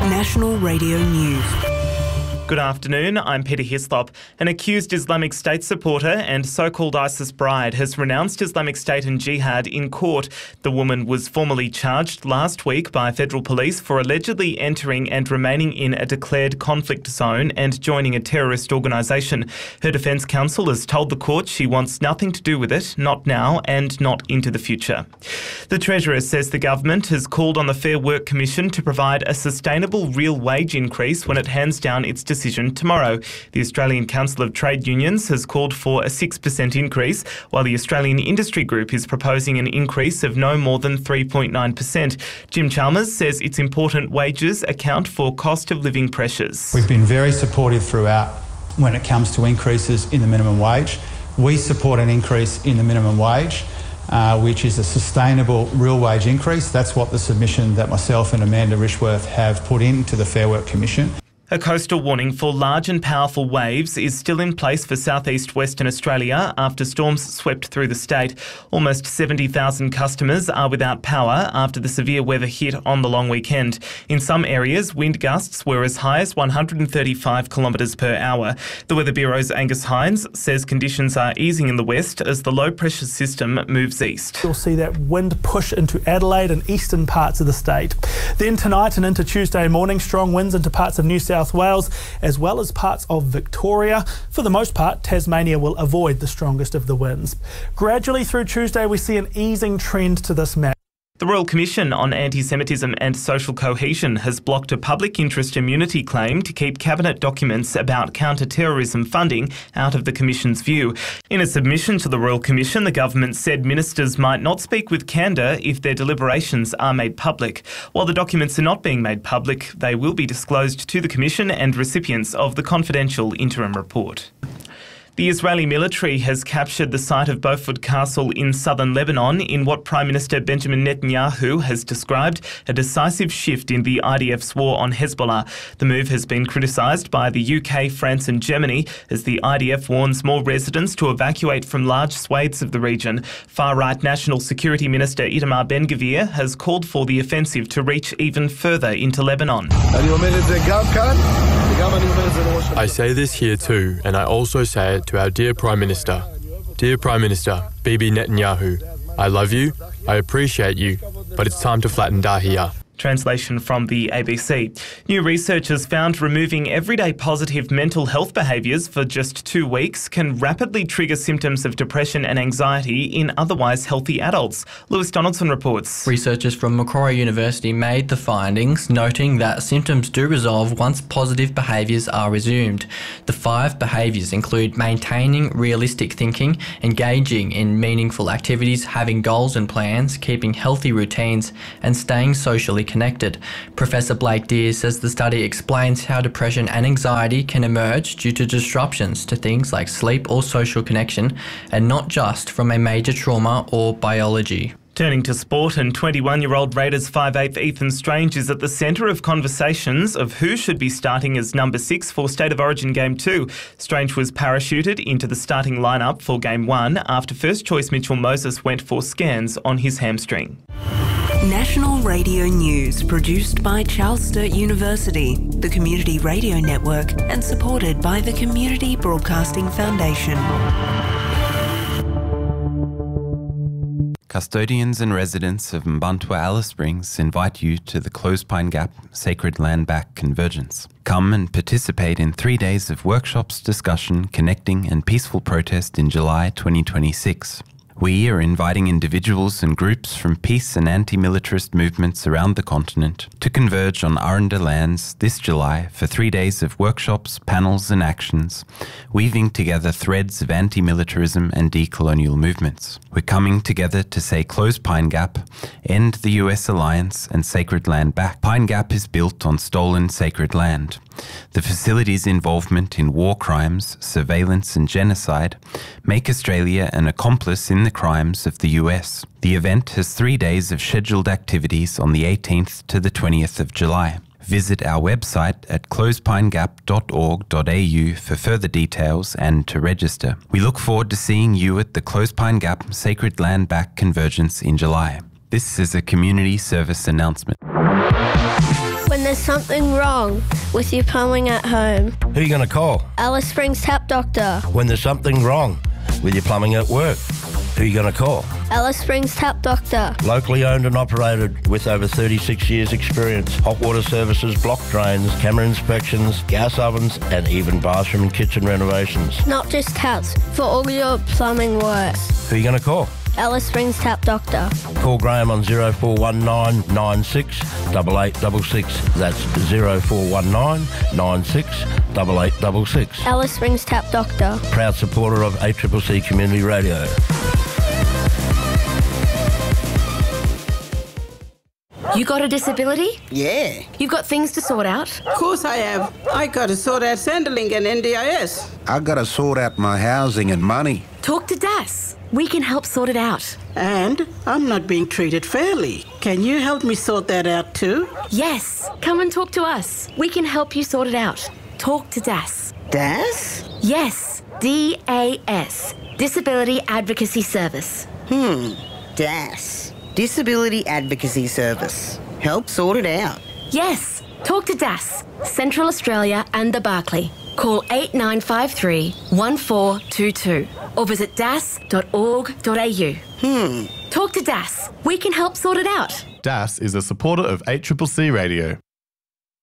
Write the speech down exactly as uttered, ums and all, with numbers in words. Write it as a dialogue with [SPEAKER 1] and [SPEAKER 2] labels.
[SPEAKER 1] National Radio News.
[SPEAKER 2] Good afternoon, I'm Peter Hislop. An accused Islamic State supporter and so-called ISIS bride has renounced Islamic State and jihad in court. The woman was formally charged last week by federal police for allegedly entering and remaining in a declared conflict zone and joining a terrorist organisation. Her defence counsel has told the court she wants nothing to do with it, not now and not into the future. The Treasurer says the government has called on the Fair Work Commission to provide a sustainable real wage increase when it hands down its decision tomorrow. The Australian Council of Trade Unions has called for a six percent increase, while the Australian Industry Group is proposing an increase of no more than three point nine percent. Jim Chalmers says it's important wages account for cost of living pressures.
[SPEAKER 3] We've been very supportive throughout when it comes to increases in the minimum wage. We support an increase in the minimum wage, uh, which is a sustainable real wage increase. That's what the submission that myself and Amanda Rishworth have put into the Fair Work Commission.
[SPEAKER 2] A coastal warning for large and powerful waves is still in place for southeast Western Australia after storms swept through the state. Almost seventy thousand customers are without power after the severe weather hit on the long weekend. In some areas, wind gusts were as high as one hundred thirty-five kilometres per hour. The Weather Bureau's Angus Hines says conditions are easing in the west as the low-pressure system moves east.
[SPEAKER 4] You'll see that wind push into Adelaide and eastern parts of the state. Then tonight and into Tuesday morning, strong winds into parts of New South South Wales as well as parts of Victoria. For the most part, Tasmania will avoid the strongest of the winds. Gradually through Tuesday, we see an easing trend to this map.
[SPEAKER 2] The Royal Commission on Anti-Semitism and Social Cohesion has blocked a public interest immunity claim to keep cabinet documents about counter-terrorism funding out of the Commission's view. In a submission to the Royal Commission, the government said ministers might not speak with candour if their deliberations are made public. While the documents are not being made public, they will be disclosed to the Commission and recipients of the confidential interim report. The Israeli military has captured the site of Beaufort Castle in southern Lebanon in what Prime Minister Benjamin Netanyahu has described a decisive shift in the I D F's war on Hezbollah. The move has been criticised by the U K, France and Germany as the I D F warns more residents to evacuate from large swathes of the region. Far-right National Security Minister Itamar Ben-Gvir has called for the offensive to reach even further into Lebanon.
[SPEAKER 5] I say this here too, and I also say it to our dear Prime Minister. Dear Prime Minister, Bibi Netanyahu, I love you, I appreciate you, but it's time to flatten Dahiyah.
[SPEAKER 2] Translation from the A B C. New research has found removing everyday positive mental health behaviours for just two weeks can rapidly trigger symptoms of depression and anxiety in otherwise healthy adults. Lewis Donaldson reports.
[SPEAKER 6] Researchers from Macquarie University made the findings, noting that symptoms do resolve once positive behaviours are resumed. The five behaviours include maintaining realistic thinking, engaging in meaningful activities, having goals and plans, keeping healthy routines, and staying socially connected. Professor Blake Deere says the study explains how depression and anxiety can emerge due to disruptions to things like sleep or social connection, and not just from a major trauma or biology.
[SPEAKER 2] Turning to sport, and twenty-one-year-old Raiders five eighth Ethan Strange is at the centre of conversations of who should be starting as number six for State of Origin Game two. Strange was parachuted into the starting lineup for Game one after first-choice Mitchell Moses went for scans on his hamstring.
[SPEAKER 1] National Radio News, produced by Charles Sturt University, the Community Radio Network, and supported by the Community Broadcasting Foundation.
[SPEAKER 7] Custodians and residents of Mbantua Alice Springs invite you to the Closepine Gap Sacred Land Back Convergence. Come and participate in three days of workshops, discussion, connecting and peaceful protest in July twenty twenty-six. We are inviting individuals and groups from peace and anti-militarist movements around the continent to converge on Aranda lands this July for three days of workshops, panels and actions, weaving together threads of anti-militarism and decolonial movements. We're coming together to say close Pine Gap, end the U S alliance and Sacred Land Back. Pine Gap is built on stolen sacred land. The facility's involvement in war crimes, surveillance and genocide make Australia an accomplice in the crimes of the U S. The event has three days of scheduled activities on the eighteenth to the twentieth of July. Visit our website at closepine gap dot org dot a u for further details and to register. We look forward to seeing you at the Closepine Gap Sacred Land Back Convergence in July. This is a community service announcement.
[SPEAKER 8] when there's something wrong with your plumbing at home.
[SPEAKER 9] Who are you going to call?
[SPEAKER 8] Alice Springs Tap Doctor.
[SPEAKER 9] When there's something wrong with your plumbing at work? Who are you going to call?
[SPEAKER 8] Alice Springs Tap Doctor.
[SPEAKER 9] Locally owned and operated with over thirty-six years experience. Hot water services, block drains, camera inspections, gas ovens and even bathroom and kitchen renovations.
[SPEAKER 8] Not just taps, for all your plumbing works.
[SPEAKER 9] Who are you going to call?
[SPEAKER 8] Alice Springs Tap Doctor.
[SPEAKER 9] Call Graham on zero four one nine nine six eight eight six six. That's zero four one nine nine six eight eight six six.
[SPEAKER 8] Alice Springs Tap Doctor.
[SPEAKER 9] Proud supporter of A C C C Community Radio.
[SPEAKER 10] You got a disability?
[SPEAKER 11] Yeah.
[SPEAKER 10] You've got things to sort out?
[SPEAKER 11] Of course I have. I got to sort out Centrelink and N D I S.
[SPEAKER 12] I got to sort out my housing and money.
[SPEAKER 10] Talk to D A S. We can help sort it out.
[SPEAKER 11] And I'm not being treated fairly. Can you help me sort that out too?
[SPEAKER 10] Yes. Come and talk to us. We can help you sort it out. Talk to D A S.
[SPEAKER 11] D A S?
[SPEAKER 10] Yes. D A S. Disability Advocacy Service.
[SPEAKER 11] Hmm. D A S. Disability Advocacy Service. Help sort it out.
[SPEAKER 10] Yes. Talk to D A S. Central Australia and the Barclay. Call eight nine five three one four two two or visit das dot org dot a u.
[SPEAKER 11] Hmm.
[SPEAKER 10] Talk to D A S. We can help sort it out.
[SPEAKER 13] D A S is a supporter of A C C C Radio.